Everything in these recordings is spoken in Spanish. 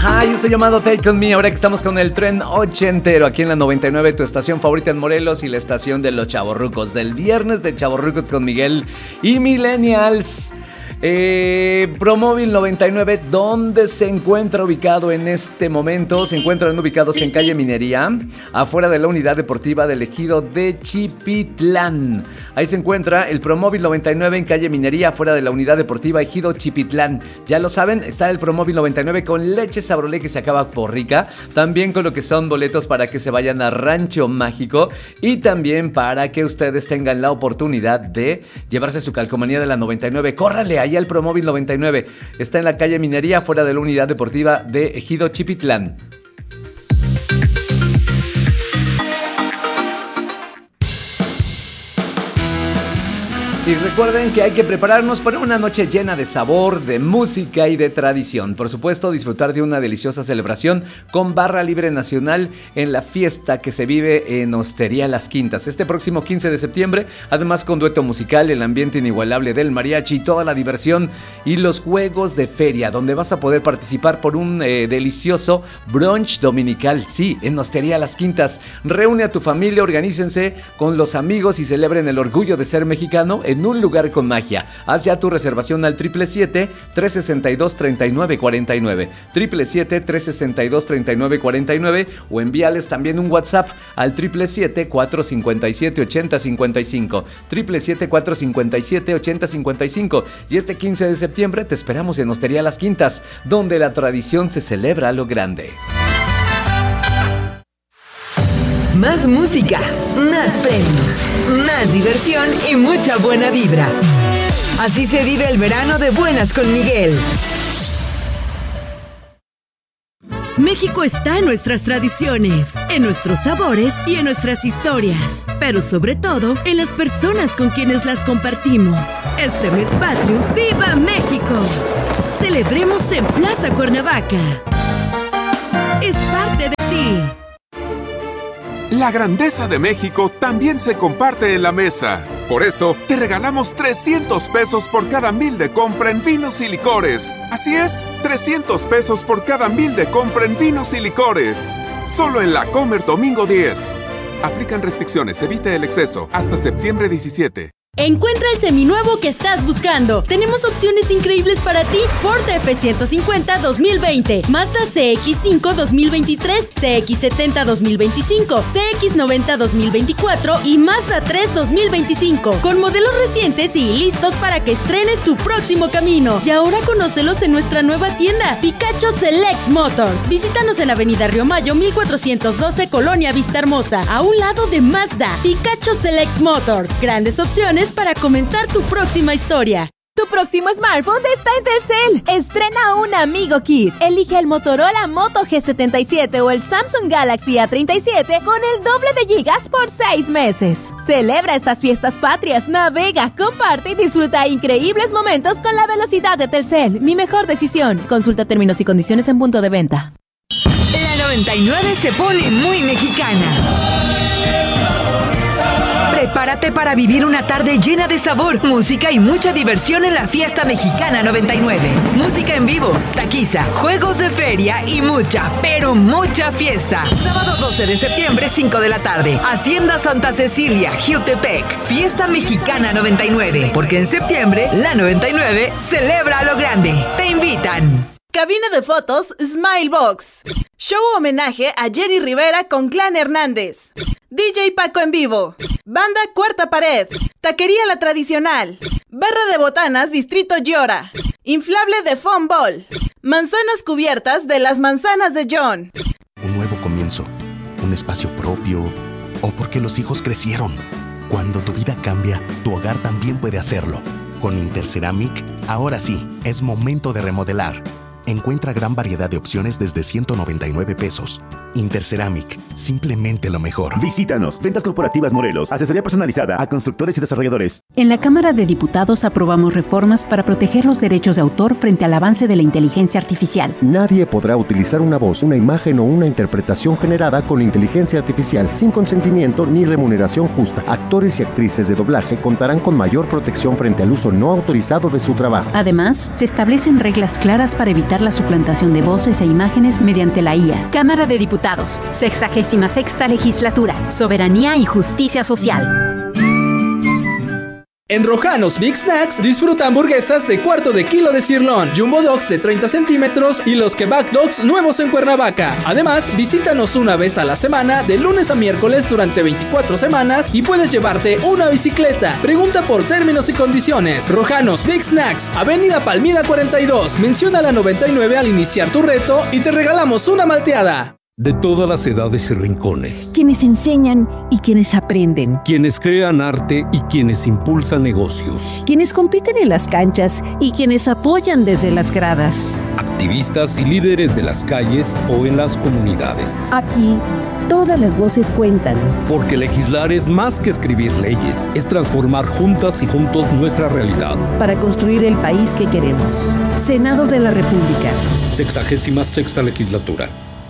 Ajá, y este llamado Take On Me, ahora que estamos con el tren ochentero aquí en la 99, tu estación favorita en Morelos y la estación de los chavorrucos, del viernes de chavorrucos con Miguel y Millennials. Promóvil 99, ¿dónde se encuentra ubicado en este momento? Se encuentran ubicados en calle Minería, afuera de la unidad deportiva del ejido de Chipitlán. Ahí se encuentra el Promóvil 99 en calle Minería, afuera de la unidad deportiva ejido Chipitlán. Ya lo saben, está el Promóvil 99 con leche Sabrolé que se acaba por rica, también con lo que son boletos para que se vayan a Rancho Mágico y también para que ustedes tengan la oportunidad de llevarse su calcomanía de la 99. ¡Córrale! Allá el Promóvil 99 está en la calle Minería, fuera de la unidad deportiva de Ejido Chipitlán. Y recuerden que hay que prepararnos para una noche llena de sabor, de música y de tradición. Por supuesto, disfrutar de una deliciosa celebración con barra libre nacional en la fiesta que se vive en Hostería Las Quintas. Este próximo 15 de septiembre, además con dueto musical, el ambiente inigualable del mariachi, toda la diversión y los juegos de feria, donde vas a poder participar por un delicioso brunch dominical. Sí, en Hostería Las Quintas. Reúne a tu familia, organícense con los amigos y celebren el orgullo de ser mexicano en un lugar con magia. Haz ya tu reservación al 777-362-3949, 777-362-3949, o envíales también un WhatsApp al 777-457-8055, 777-457-8055. Y este 15 de septiembre te esperamos en Hostería Las Quintas, donde la tradición se celebra a lo grande. Más música, más premios, más diversión y mucha buena vibra. Así se vive el verano de buenas con Miguel. México está en nuestras tradiciones, en nuestros sabores y en nuestras historias, pero sobre todo en las personas con quienes las compartimos. Este mes patrio, ¡viva México! Celebremos en Plaza Cuernavaca. Es parte de ti. La grandeza de México también se comparte en la mesa. Por eso, te regalamos 300 pesos por cada 1,000 de compra en vinos y licores. Así es, 300 pesos por cada 1,000 de compra en vinos y licores. Solo en La Comer Domingo 10. Aplican restricciones, evite el exceso. Hasta septiembre 17. Encuentra el seminuevo que estás buscando. Tenemos opciones increíbles para ti. Ford F-150 2020, Mazda CX-5 2023, CX-70 2025, CX-90 2024 y Mazda 3 2025. Con modelos recientes y listos para que estrenes tu próximo camino. Y ahora conócelos en nuestra nueva tienda, Picacho Select Motors. Visítanos en Avenida Río Mayo 1412, Colonia Vista Hermosa, a un lado de Mazda. Picacho Select Motors. Grandes opciones para comenzar tu próxima historia. Tu próximo smartphone está en Telcel. Estrena un Amigo Kit. Elige el Motorola Moto G77 o el Samsung Galaxy A37 con el doble de gigas por 6 meses. Celebra estas fiestas patrias, navega, comparte y disfruta increíbles momentos con la velocidad de Telcel. Mi mejor decisión. Consulta términos y condiciones en punto de venta. La 99 se pone muy mexicana. Prepárate para vivir una tarde llena de sabor, música y mucha diversión en la Fiesta Mexicana 99. Música en vivo, taquiza, juegos de feria y mucha, pero mucha fiesta. Sábado 12 de septiembre, 5 de la tarde. Hacienda Santa Cecilia, Jiutepec. Fiesta Mexicana 99. Porque en septiembre, la 99 celebra a lo grande. Te invitan. Cabina de fotos Smilebox. Show homenaje a Jenny Rivera con Clan Hernández. DJ Paco en vivo. Banda Cuarta Pared. Taquería La Tradicional. Barra de botanas Distrito Llora. Inflable de Foam Ball. Manzanas cubiertas de las manzanas de John. Un nuevo comienzo. Un espacio propio. O porque los hijos crecieron. Cuando tu vida cambia, tu hogar también puede hacerlo. Con Interceramic, ahora sí, es momento de remodelar. Encuentra gran variedad de opciones desde 199 pesos. Interceramic, simplemente lo mejor. Visítanos. Ventas Corporativas Morelos. Asesoría personalizada a constructores y desarrolladores. En la Cámara de Diputados aprobamos reformas para proteger los derechos de autor frente al avance de la inteligencia artificial. Nadie podrá utilizar una voz, una imagen o una interpretación generada con inteligencia artificial sin consentimiento ni remuneración justa. Actores y actrices de doblaje contarán con mayor protección frente al uso no autorizado de su trabajo. Además, se establecen reglas claras para evitar la suplantación de voces e imágenes mediante la IA. Cámara de Diputados, 66ª Legislatura, Soberanía y Justicia Social. En Rojanos Big Snacks disfruta hamburguesas de cuarto de kilo de sirloin, Jumbo Dogs de 30 centímetros y los Kebab Dogs nuevos en Cuernavaca. Además, visítanos una vez a la semana, de lunes a miércoles durante 24 semanas y puedes llevarte una bicicleta. Pregunta por términos y condiciones. Rojanos Big Snacks, Avenida Palmira 42. Menciona la 99 al iniciar tu reto y te regalamos una malteada. De todas las edades y rincones. Quienes enseñan y quienes aprenden. Quienes crean arte y quienes impulsan negocios. Quienes compiten en las canchas y quienes apoyan desde las gradas. Activistas y líderes de las calles o en las comunidades. Aquí, todas las voces cuentan. Porque legislar es más que escribir leyes, es transformar juntas y juntos nuestra realidad. Para construir el país que queremos. Senado de la República. 66ª Legislatura.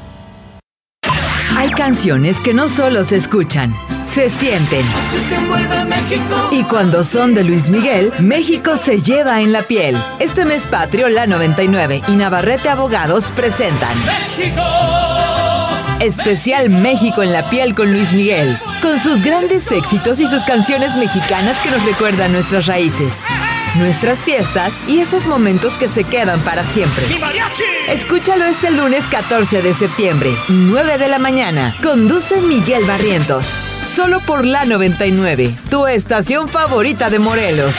Hay canciones que no solo se escuchan, se sienten. Y cuando son de Luis Miguel, México se lleva en la piel. Este mes patrio, la 99 y Navarrete Abogados presentan ¡México! Especial México en la piel con Luis Miguel, con sus grandes éxitos y sus canciones mexicanas que nos recuerdan nuestras raíces, nuestras fiestas y esos momentos que se quedan para siempre. Escúchalo este lunes 14 de septiembre, 9 de la mañana. Conduce Miguel Barrientos. Solo por la 99, tu estación favorita de Morelos.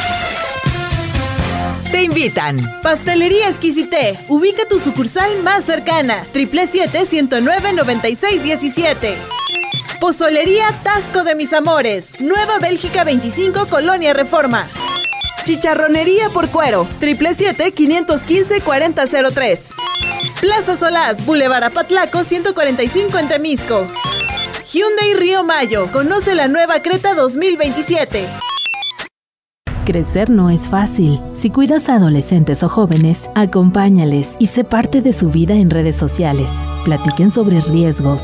Te invitan. Pastelería Exquisité. Ubica tu sucursal más cercana. 777-109-9617. Pozolería Tasco de Mis Amores. Nueva Bélgica 25, Colonia Reforma. Chicharronería por Cuero, 777-515-4003. Plaza Solás, Boulevard Apatlaco, 145 en Temisco. Hyundai Río Mayo, conoce la nueva Creta 2027. Crecer no es fácil. Si cuidas a adolescentes o jóvenes, acompáñales y sé parte de su vida en redes sociales. Platiquen sobre riesgos,